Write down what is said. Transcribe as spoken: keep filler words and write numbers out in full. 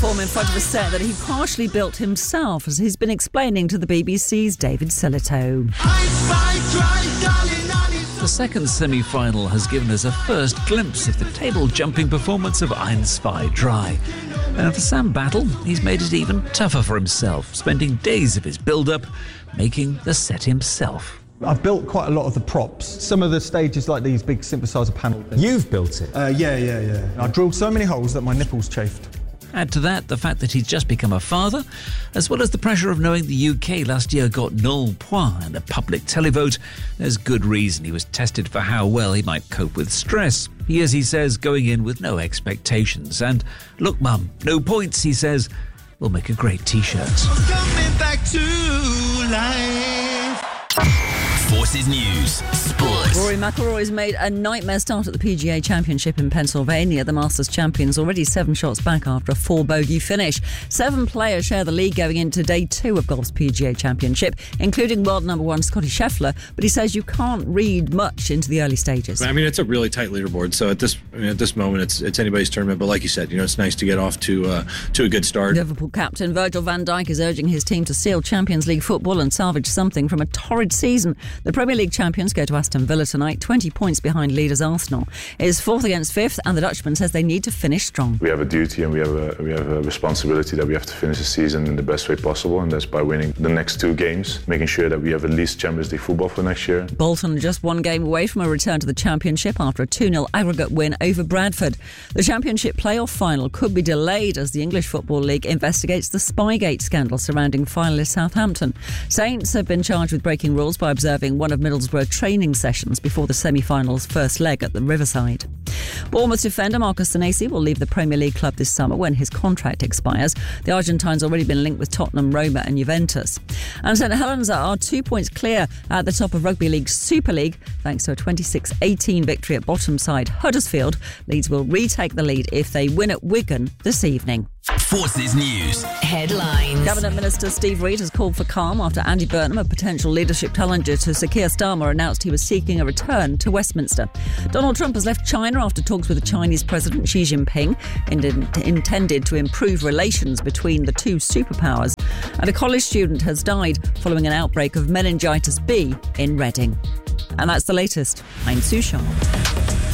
perform in front of a set that he partially built himself, as he's been explaining to the B B C's David Sillitoe. The second semi-final has given us a first glimpse of the table-jumping performance of Ein, zwei, drei. And for Sam Battle, he's made it even tougher for himself, spending days of his build-up making the set himself. I've built quite a lot of the props. Some of the stages like these big synthesizer panel things. You've built it? Uh, yeah, yeah, yeah. I drilled so many holes that my nipples chafed. Add to that the fact that he's just become a father, as well as the pressure of knowing the U K last year got null point in a public televote. There's good reason he was tested for how well he might cope with stress. He is, he says, going in with no expectations. And look, Mum, no points, he says, will make a great T-shirt. Coming back to life. Forces News, Sports. Rory McIlroy's made a nightmare start at the P G A Championship in Pennsylvania. The Masters champions already seven shots back after a four-bogey finish. Seven players share the lead going into day two of golf's P G A Championship, including world number one Scotty Scheffler, but he says you can't read much into the early stages. I mean, it's a really tight leaderboard, so at this I mean, at this moment, it's it's anybody's tournament, but like you said, you know, it's nice to get off to, uh, to a good start. Liverpool captain Virgil van Dijk is urging his team to seal Champions League football and salvage something from a torrid season. The Premier League champions go to Aston Villa tonight, twenty points behind leaders Arsenal. It's fourth against fifth, and the Dutchman says they need to finish strong. We have a duty and we have a, we have a responsibility that we have to finish the season in the best way possible, and that's by winning the next two games, making sure that we have at least Champions League football for next year. Bolton are just one game away from a return to the Championship after a two nil aggregate win over Bradford. The Championship playoff final could be delayed as the English Football League investigates the Spygate scandal surrounding finalist Southampton. Saints have been charged with breaking rules by observing one of Middlesbrough training sessions before the semi-finals first leg at the Riverside. Bournemouth defender Marcus Senesi will leave the Premier League club this summer when his contract expires. The Argentine's already been linked with Tottenham, Roma and Juventus. And St Helens are two points clear at the top of Rugby League's Super League thanks to a twenty-six eighteen victory at bottom side Huddersfield. Leeds will retake the lead if they win at Wigan this evening. Forces News headlines. Cabinet Minister Steve Reid has called for calm after Andy Burnham, a potential leadership challenger to Sir Keir Starmer, announced he was seeking a return to Westminster. Donald Trump has left China after talks with the Chinese President Xi Jinping intended to improve relations between the two superpowers. And a college student has died following an outbreak of meningitis B in Reading. And that's the latest. I'm Sue Sharp.